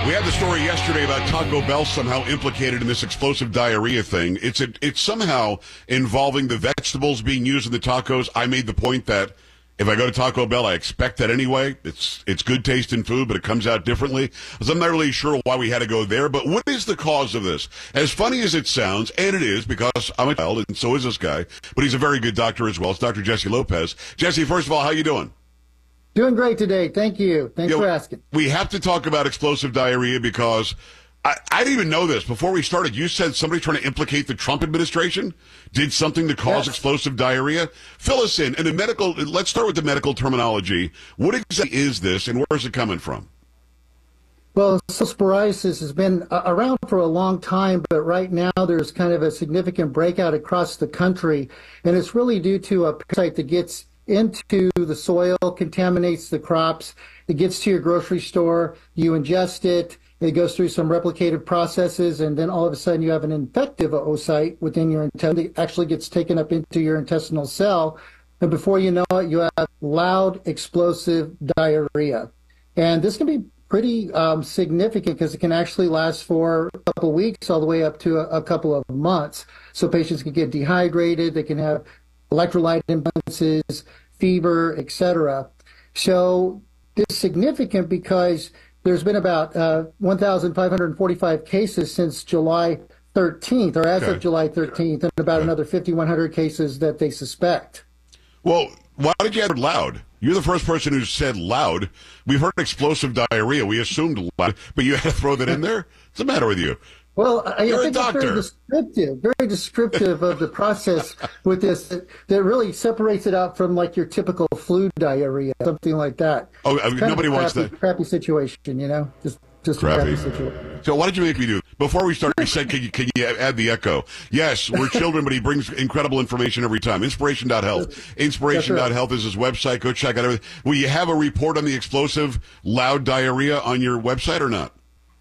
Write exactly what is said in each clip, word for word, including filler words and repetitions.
We had the story yesterday about Taco Bell somehow implicated in this explosive diarrhea thing. It's a, it's somehow involving the vegetables being used in the tacos. I made the point that if I go to Taco Bell, I expect that anyway. It's it's good tasting food, but it comes out differently. So I'm not really sure why we had to go there. But what is the cause of this? As funny as it sounds, and it is because I'm a child, and so is this guy, but he's a very good doctor as well. It's Doctor Jesse Lopez. Jesse, first of all, how you doing? Doing great today. Thank you. Thanks you know, for asking. We have to talk about explosive diarrhea because I, I didn't even know this. Before we started, you said somebody trying to implicate the Trump administration did something to cause yes. explosive diarrhea. Fill us in. And the medical, let's start with the medical terminology. What exactly is this and where is it coming from? Well, psoriasis has been around for a long time, but right now there's kind of a significant breakout across the country. And it's really due to a parasite that gets into the soil, contaminates the crops. It gets to your grocery store, you ingest it, it goes through some replicative processes, and then all of a sudden you have an infective oocyte within your intestine that actually gets taken up into your intestinal cell. And before you know it, you have loud, explosive diarrhea. And this can be pretty um, significant because it can actually last for a couple of weeks all the way up to a, a couple of months. So patients can get dehydrated, they can have electrolyte imbalances, fever, et cetera. So this is significant because there's been about uh, one thousand five hundred forty-five cases since July thirteenth, or as okay. of July thirteenth, and about okay. another fifty-one hundred cases that they suspect. Well, why did you add loud? You're the first person who said loud. We've heard explosive diarrhea. We assumed loud, but you had to throw that in there? What's the matter with you? Well, I, You're I think a doctor. it's very descriptive, very descriptive of the process with this that, that really separates it out from like your typical flu diarrhea, something like that. Oh, I mean, nobody crappy, wants that. Crappy situation, you know, just just crappy. a crappy situation. So why did you make me do? Before we start, you said, can you, can you add the echo? Yes, we're children, but he brings incredible information every time. Inspiration dot health. Inspiration dot health is his website. Go check out everything. Will you have a report on the explosive loud diarrhea on your website or not?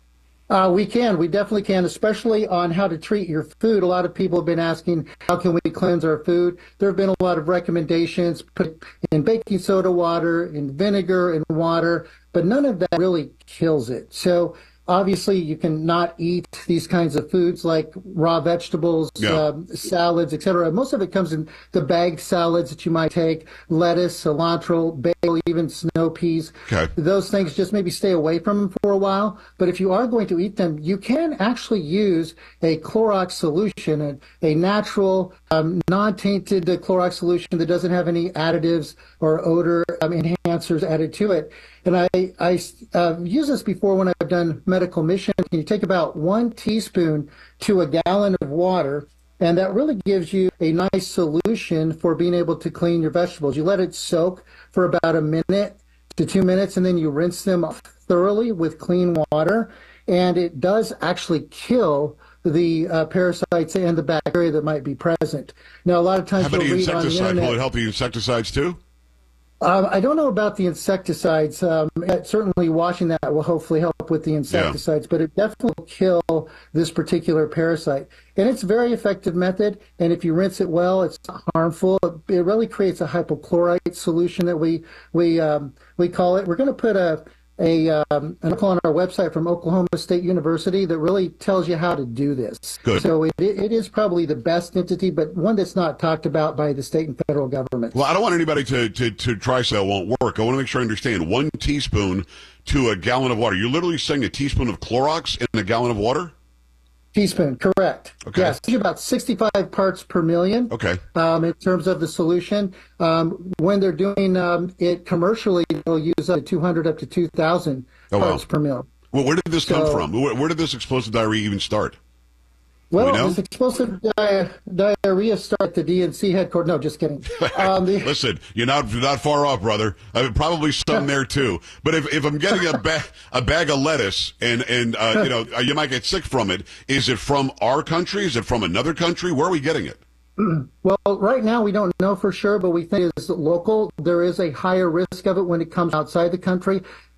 Uh, we can. We definitely can, especially on how to treat your food. A lot of people have been asking, how can we cleanse our food? There have been a lot of recommendations, put in baking soda water, in vinegar, in water, but none of that really kills it. So obviously, you can not eat these kinds of foods like raw vegetables, yeah. uh, salads, et cetera. Most of it comes in the bagged salads that you might take, lettuce, cilantro, basil, even snow peas. Okay. Those things, just maybe stay away from them for a while. But if you are going to eat them, you can actually use a Clorox solution, a, a natural, um, non-tainted Clorox solution that doesn't have any additives or odor um, enhancers added to it. And I, I uh, used this before when I've done medical mission. You take about one teaspoon to a gallon of water, and that really gives you a nice solution for being able to clean your vegetables. You let it soak for about a minute to two minutes, and then you rinse them thoroughly with clean water, and it does actually kill the uh, parasites and the bacteria that might be present. Now, a lot of times how about you'll the read on the insecticide? internet, Will it help the insecticides too? Um, I don't know about the insecticides. Um, certainly washing that will hopefully help with the insecticides, yeah. but it definitely will kill this particular parasite. And it's a very effective method, and if you rinse it well, it's not harmful. It really creates a hypochlorite solution that we we um, we call it. We're going to put a a um, an article on our website from Oklahoma State University that really tells you how to do this. Good. So it, it is probably the best entity, but one that's not talked about by the state and federal government. Well, I don't want anybody to, to, to try so it won't work. I want to make sure I understand. One teaspoon to a gallon of water. You're literally saying a teaspoon of Clorox in a gallon of water? Teaspoon, correct. Okay. Yes, it's about sixty-five parts per million. Okay. Um, in terms of the solution, um, when they're doing um, it commercially, they'll use up to two hundred up to two thousand oh, parts wow. per mil. Well, where did this so, come from? Where, where did this explosive diarrhea even start? Well, we this explosive di diarrhea started at the D N C headquarters. No, just kidding. Um, the Listen, you're not you're not far off, brother. I mean, probably some there too. But if, if I'm getting a bag a bag of lettuce and and uh, you know you might get sick from it, is it from our country? Is it from another country? Where are we getting it? Well, right now we don't know for sure, but we think it's local. There is a higher risk of it when it comes outside the country.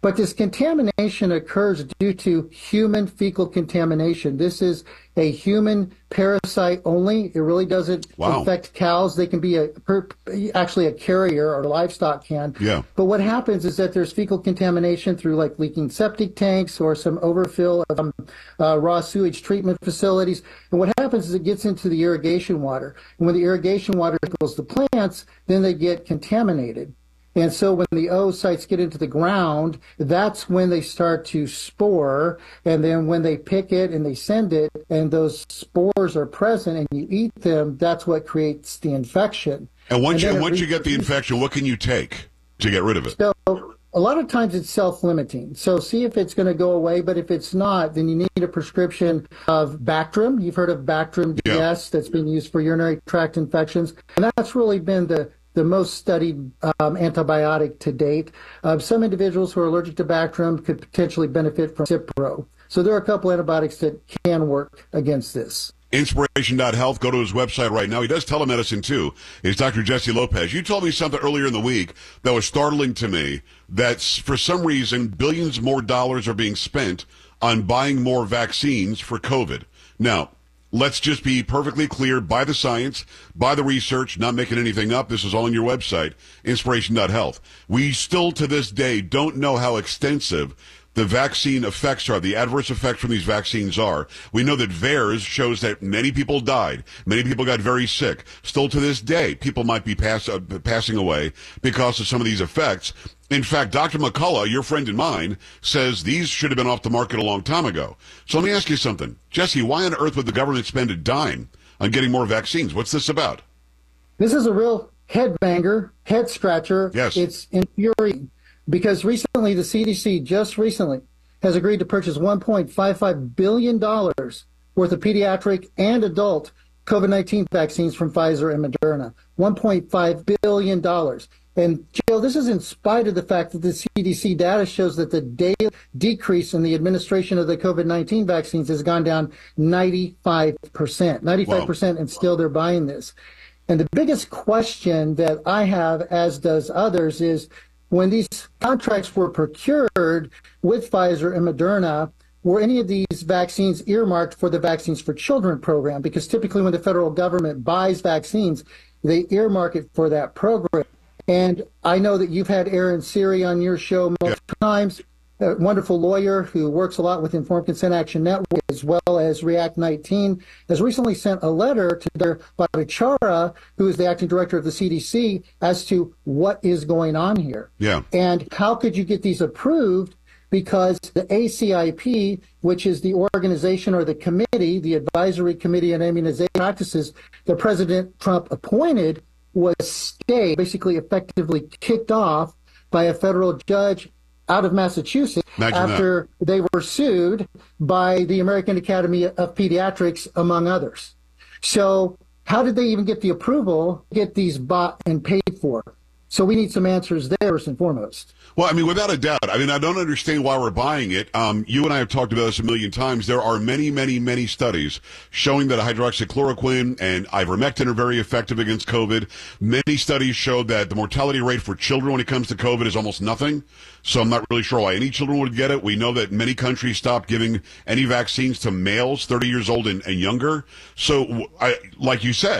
But this contamination occurs due to human fecal contamination. This is a human parasite only. It really doesn't wow. affect cows. They can be a per, actually a carrier, or livestock can. Yeah. But what happens is that there's fecal contamination through like leaking septic tanks or some overfill of um, uh, raw sewage treatment facilities. And what happens is it gets into the irrigation water. And when the irrigation water goes to plants, then they get contaminated. And so when the oocytes get into the ground, that's when they start to spore. And then when they pick it and they send it, and those spores are present and you eat them, that's what creates the infection. And once, and you, once re- you get the infection, what can you take to get rid of it? So a lot of times it's self-limiting. So see if it's going to go away. But if it's not, then you need a prescription of Bactrim. You've heard of Bactrim yeah. D S that's been used for urinary tract infections. And that's really been the the most studied um, antibiotic to date. Uh, some individuals who are allergic to Bactrim could potentially benefit from Cipro. So there are a couple antibiotics that can work against this. Inspiration dot health. Go to his website right now. He does telemedicine, too. It's Doctor Jesse Lopez. You told me something earlier in the week that was startling to me, that for some reason, billions more dollars are being spent on buying more vaccines for COVID. Now, let's just be perfectly clear, by the science, by the research, not making anything up. This is all on your website, Inspiration dot health. We still, to this day, don't know how extensive the vaccine effects are, the adverse effects from these vaccines are. We know that VAERS shows that many people died. Many people got very sick. Still to this day, people might be pass, uh, passing away because of some of these effects. In fact, Doctor McCullough, your friend and mine, says these should have been off the market a long time ago. So let me ask you something. Jesse, why on earth would the government spend a dime on getting more vaccines? What's this about? This is a real head banger, head scratcher. Yes. It's infuriating because recently the C D C, just recently, has agreed to purchase one point five five billion dollars worth of pediatric and adult COVID nineteen vaccines from Pfizer and Moderna. one point five billion dollars. And, Jill, this is in spite of the fact that the C D C data shows that the daily decrease in the administration of the COVID nineteen vaccines has gone down ninety-five percent. ninety-five percent, and still they're buying this. And the biggest question that I have, as does others, is when these contracts were procured with Pfizer and Moderna, were any of these vaccines earmarked for the Vaccines for Children program? Because typically when the federal government buys vaccines, they earmark it for that program. And I know that you've had Aaron Siri on your show multiple yeah. times, a wonderful lawyer who works a lot with Informed Consent Action Network as well as React nineteen, has recently sent a letter to Doctor Bhattacharya, who is the acting director of the C D C, as to what is going on here. Yeah. And how could you get these approved? Because the A C I P, which is the organization or the committee, the Advisory Committee on Immunization Practices that President Trump appointed, was stayed, basically effectively kicked off by a federal judge out of Massachusetts Imagine after that. they were sued by the American Academy of Pediatrics, among others. So how did they even get the approval to get these bought and paid for? So we need some answers there, first and foremost. Well, I mean, without a doubt. I mean, I don't understand why we're buying it. Um, you and I have talked about this a million times. There are many, many, many studies showing that hydroxychloroquine and ivermectin are very effective against COVID. Many studies show that the mortality rate for children when it comes to COVID is almost nothing. So I'm not really sure why any children would get it. We know that many countries stopped giving any vaccines to males thirty years old and, and younger. So, I, like you said,